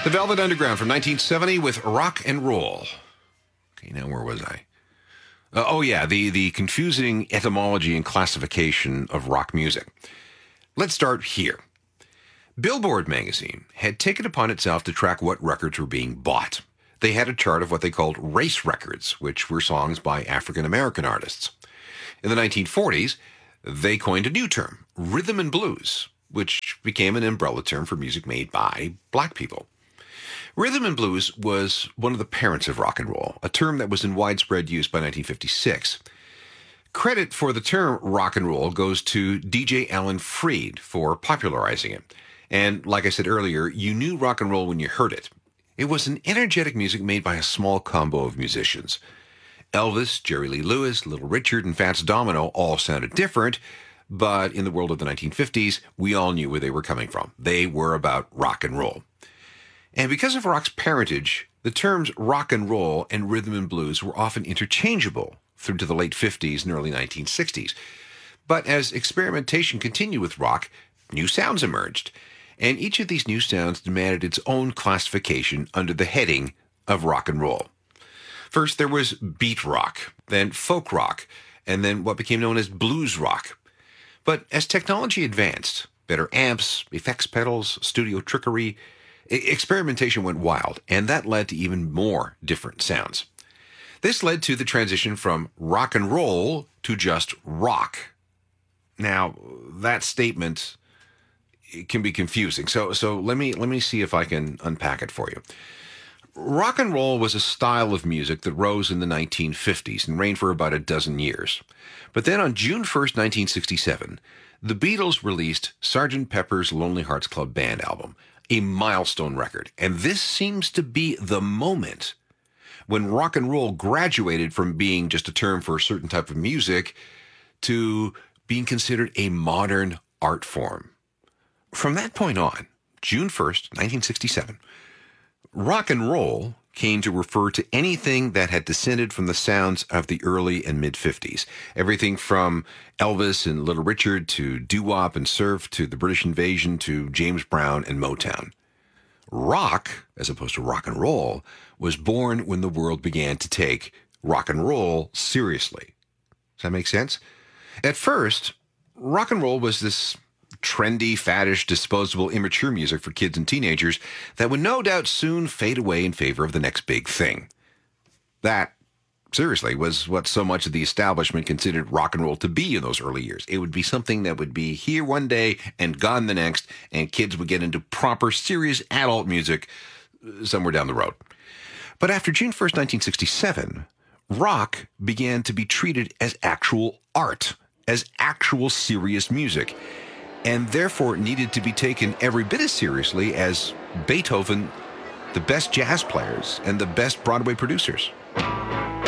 The Velvet Underground from 1970 with Rock and Roll. Okay, now where was I? The confusing etymology and classification of rock music. Let's start here. Billboard magazine had taken upon itself to track what records were being bought. They had a chart of what they called race records, which were songs by African American artists. In the 1940s, they coined a new term, rhythm and blues, which became an umbrella term for music made by black people. Rhythm and blues was one of the parents of rock and roll, a term that was in widespread use by 1956. Credit for the term rock and roll goes to DJ Alan Freed for popularizing it. And like I said earlier, you knew rock and roll when you heard it. It was an energetic music made by a small combo of musicians. Elvis, Jerry Lee Lewis, Little Richard, and Fats Domino all sounded different, but in the world of the 1950s, we all knew where they were coming from. They were about rock and roll. And because of rock's parentage, the terms rock and roll and rhythm and blues were often interchangeable through to the late 50s and early 1960s. But as experimentation continued with rock, new sounds emerged. And each of these new sounds demanded its own classification under the heading of rock and roll. First, there was beat rock, then folk rock, and then what became known as blues rock. But as technology advanced, better amps, effects pedals, studio trickery, experimentation went wild, and that led to even more different sounds. This led to the transition from rock and roll to just rock. Now, that statement can be confusing, so let me see if I can unpack it for you. Rock and roll was a style of music that rose in the 1950s and reigned for about a dozen years. But then on June 1st, 1967, the Beatles released Sgt. Pepper's Lonely Hearts Club Band album, a milestone record. And this seems to be the moment when rock and roll graduated from being just a term for a certain type of music to being considered a modern art form. From that point on, June 1st, 1967, rock and roll came to refer to anything that had descended from the sounds of the early and mid-50s. Everything from Elvis and Little Richard to doo-wop and surf to the British Invasion to James Brown and Motown. Rock, as opposed to rock and roll, was born when the world began to take rock and roll seriously. Does that make sense? At first, rock and roll was this trendy, faddish, disposable, immature music for kids and teenagers that would no doubt soon fade away in favor of the next big thing. That, seriously, was what so much of the establishment considered rock and roll to be in those early years. It would be something that would be here one day and gone the next, and kids would get into proper, serious adult music somewhere down the road. But after June 1st, 1967, rock began to be treated as actual art, as actual serious music, and therefore needed to be taken every bit as seriously as Beethoven, the best jazz players, and the best Broadway producers.